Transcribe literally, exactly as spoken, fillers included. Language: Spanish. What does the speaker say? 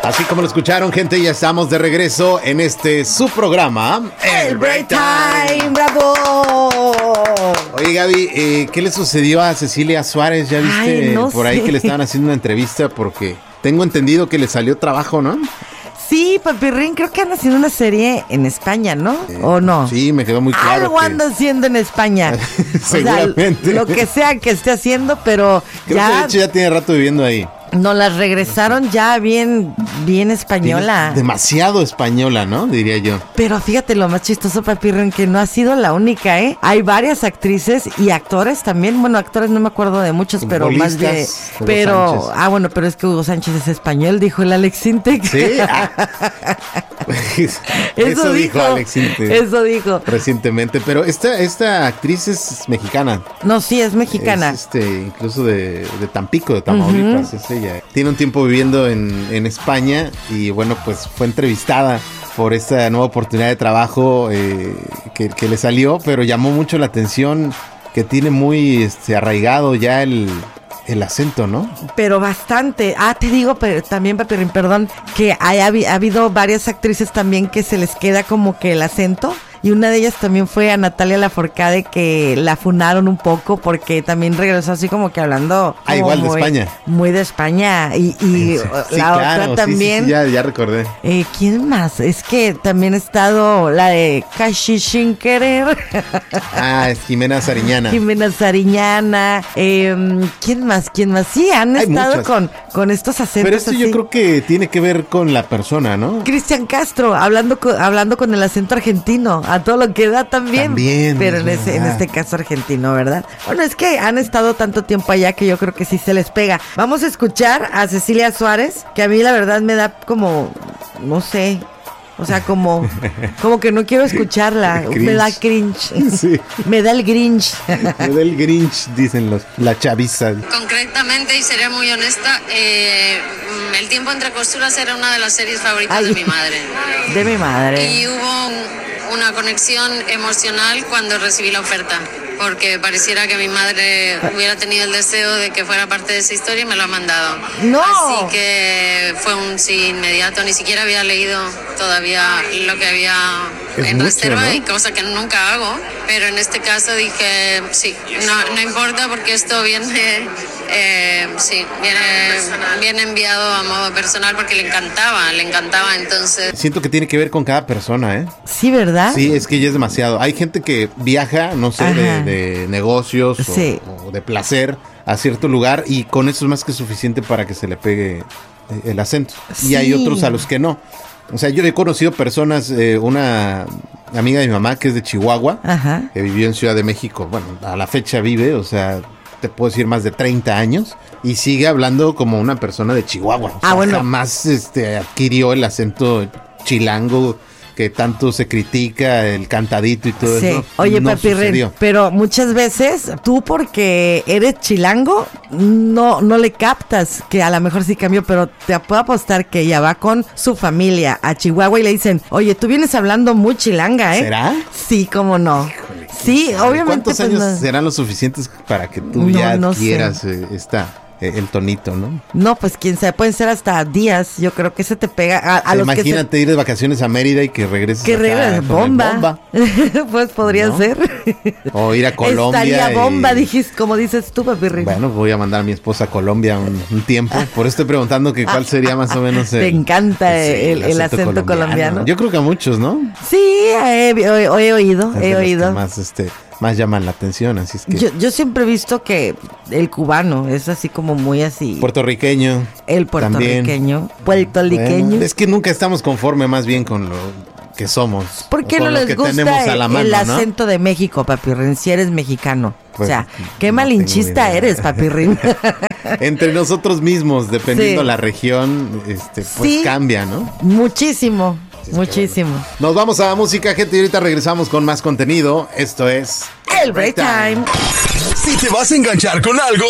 Así como lo escucharon, gente, ya estamos de regreso en este su programa, El Break Time. ¡Bravo! Oye, Gaby, eh, ¿qué le sucedió a Cecilia Suárez? ¿Ya viste Ay, no por ahí sé. que le estaban haciendo una entrevista? Porque tengo entendido que le salió trabajo, ¿no? Sí, Papirrín, creo que anda haciendo una serie en España, ¿no? Eh, ¿O no? Sí, me quedó muy claro. Algo que- anda haciendo en España. Seguramente. O sea, lo que sea que esté haciendo, pero Creo ya que de hecho ya tiene rato viviendo ahí. nos las regresaron ya bien, bien española. Tiene demasiado española, ¿no? Diría yo. Pero fíjate lo más chistoso, Papirrín, que no ha sido la única, ¿eh? Hay varias actrices y actores también. Bueno, actores no me acuerdo de muchos, pero más de... Futbolistas, Hugo Pero, Sánchez. ah, bueno, pero es que Hugo Sánchez es español, dijo el Alex Sintek. Sí. Ah. Eso, dijo Alex Inte Eso dijo. recientemente. Pero esta, esta actriz es mexicana. No, sí, es mexicana. Es este, incluso de, de Tampico, de Tamaulipas, es ella. Tiene un tiempo viviendo en, en España y bueno, pues fue entrevistada por esta nueva oportunidad de trabajo eh, que, que le salió, pero llamó mucho la atención que tiene muy este, arraigado ya el, el acento, ¿no? Pero bastante. Ah, te digo, pero también, Papirrín, perdón, que hay, ha, ha habido varias actrices también que se les queda como que el acento. Y una de ellas también fue a Natalia Lafourcade, que la funaron un poco porque también regresó así como que hablando... Ah, como igual de muy- España. Muy de España. Y, y Sí, la claro, otra sí, también... sí, sí, ya, ya recordé. Eh, ¿Quién más? Es que también ha estado la de Cashi Sin Querer, Ah, es Jimena Sariñana. Jimena Sariñana. Eh, ¿Quién más? ¿Quién más? Sí, han Hay estado muchas. con, con estos acentos. Pero esto yo así. creo que tiene que ver con la persona, ¿no? Cristian Castro, hablando con, hablando con el acento argentino, a todo lo que da también. También, Pero en, es ese, en verdad. este caso argentino, ¿verdad? Bueno, es que han estado tanto tiempo allá que yo creo que sí se les pega. Vamos a escuchar a Cecilia Suárez, que a mí la verdad me da como, no sé, o sea, como, como que no quiero escucharla. Cringe. Me da cringe. Sí. Me da el grinch. Me da el Grinch, dicen los, la chaviza. Concretamente, y seré muy honesta, eh, El tiempo entre costuras era una de las series favoritas Ay. de mi madre. De mi madre. Y hubo un- una conexión emocional cuando recibí la oferta, porque pareciera que mi madre hubiera tenido el deseo de que fuera parte de esa historia y me lo ha mandado. ¡No! Así que fue un sí inmediato, ni siquiera había leído todavía lo que había Es en mucho, reserva, ¿no? y cosa que nunca hago, pero en este caso dije sí, no, no importa porque esto viene, eh, sí, viene, viene enviado a modo personal porque le encantaba, le encantaba, entonces... Siento que tiene que ver con cada persona, ¿eh? Sí, ¿verdad? Sí, es que ya es demasiado. Hay gente que viaja, no sé, de, Ajá. de negocios o- Sí. o, de placer a cierto lugar y con eso es más que suficiente para que se le pegue eh, el acento. Y hay Sí. otros a los que no. O sea, yo he conocido personas, eh, una amiga de mi mamá que es de Chihuahua, Ajá. que vivió en Ciudad de México, bueno, a la fecha vive, o sea, te puedo decir más de treinta años, y sigue hablando como una persona de Chihuahua. O Ah, sea, bueno. jamás este, adquirió el acento chilango que tanto se critica, el cantadito y todo Sí. eso. Oye, no Papi Ren, sucedió. pero muchas veces tú porque eres chilango no no le captas que a lo mejor sí cambió, pero te puedo apostar que ella va con su familia a Chihuahua y le dicen, oye, tú vienes hablando muy chilanga, ¿eh? ¿Será? Sí, cómo no. Sí, obviamente. ¿Cuántos pues, años no. serán los suficientes para que tú No, ya no sé. adquieras eh, esta, eh, el tonito, ¿no? No, pues quién sabe, pueden ser hasta días. Yo creo que se te pega a, a O sea, los que se imagínate ir de vacaciones a Mérida y que regreses que acá regresas con el bomba. Pues podría ¿No? ser. O ir a Colombia. Estaría y- bomba, dijiste, como dices tú, Papi Rin. Bueno, voy a mandar a mi esposa a Colombia un, un tiempo. Por eso estoy preguntando que cuál sería más o menos el, Te encanta sí, el- el acento colombiano. Yo creo que a muchos, ¿no? Sí, he, he- he oído, Es de he los que oído. más, este, más llaman la atención, así es que... Yo, yo siempre he visto que el cubano es así como muy así. Puertorriqueño. el también. puertorriqueño, puertorriqueño. Bueno, es que nunca estamos conforme más bien con lo que somos. ¿Por qué o no con lo les que tenemos gusta a la el, mano, el ¿no? acento de México, Papi Rin, si eres mexicano? Pues, o sea, qué no malinchista tengo idea. eres, Papi Rin. Entre nosotros mismos, dependiendo Sí. la región, este, pues Sí. cambia, ¿no? Muchísimo, es que muchísimo. Nos vamos a la música, gente, y ahorita regresamos con más contenido. Esto es... El Break Time. Si te vas a enganchar con algo,